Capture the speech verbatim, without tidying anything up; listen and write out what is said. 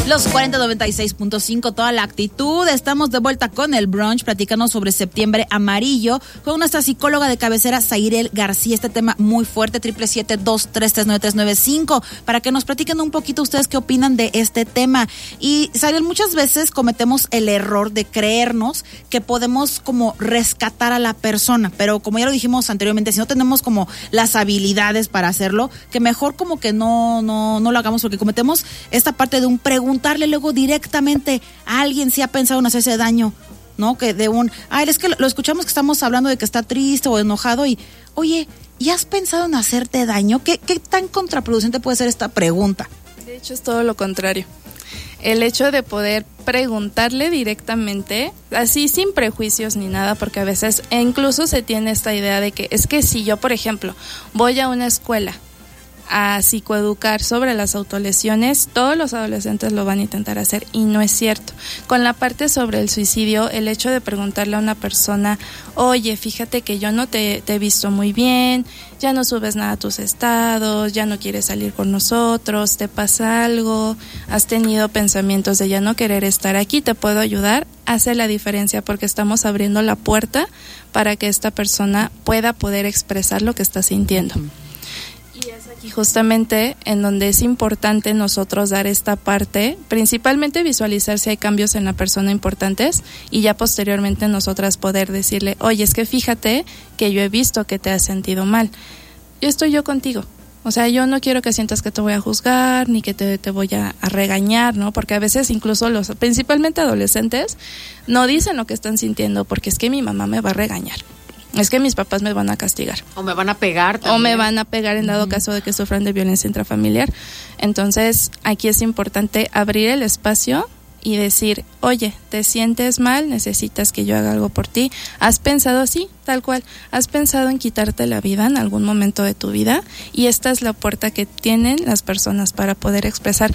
Los cuarenta noventa y seis punto cinco, toda la actitud. Estamos de vuelta con el brunch, platicando sobre septiembre amarillo con nuestra psicóloga de cabecera, Zairel García. Este tema muy fuerte, siete siete siete, dos tres tres, nueve tres nueve cinco, para que nos platiquen un poquito ustedes qué opinan de este tema. Y Zairel, muchas veces cometemos el error de creernos que podemos como rescatar a la persona, pero como ya lo dijimos anteriormente, si no tenemos como las habilidades para hacerlo, que mejor como que no, no, no lo hagamos, porque cometemos esta parte de un preguntarle luego directamente a alguien si ha pensado en hacerse daño, ¿no? Que de un, ah, es que lo escuchamos que estamos hablando de que está triste o enojado y, oye, ¿y has pensado en hacerte daño? ¿Qué, qué tan contraproducente puede ser esta pregunta? De hecho, es todo lo contrario. El hecho de poder preguntarle directamente, así sin prejuicios ni nada, porque a veces e incluso se tiene esta idea de que es que si yo, por ejemplo, voy a una escuela a psicoeducar sobre las autolesiones, todos los adolescentes lo van a intentar hacer, y no es cierto. Con la parte sobre el suicidio, el hecho de preguntarle a una persona, oye, fíjate que yo no te, te he visto muy bien, ya no subes nada a tus estados, ya no quieres salir con nosotros, te pasa algo, has tenido pensamientos de ya no querer estar aquí, te puedo ayudar, hace la diferencia, porque estamos abriendo la puerta para que esta persona pueda poder expresar lo que está sintiendo. Y es aquí justamente en donde es importante nosotros dar esta parte, principalmente visualizar si hay cambios en la persona importantes, y ya posteriormente nosotras poder decirle, oye, es que fíjate que yo he visto que te has sentido mal, yo estoy yo contigo, o sea, yo no quiero que sientas que te voy a juzgar ni que te, te voy a, a regañar, ¿no? Porque a veces incluso los, principalmente adolescentes, no dicen lo que están sintiendo porque es que mi mamá me va a regañar. Es que mis papás me van a castigar. O me van a pegar también. O me van a pegar en dado uh-huh. caso de que sufran de violencia intrafamiliar. Entonces, aquí es importante abrir el espacio y decir, oye, ¿te sientes mal? ¿Necesitas que yo haga algo por ti? ¿Has pensado así, tal cual? ¿Has pensado en quitarte la vida en algún momento de tu vida? Y esta es la puerta que tienen las personas para poder expresar.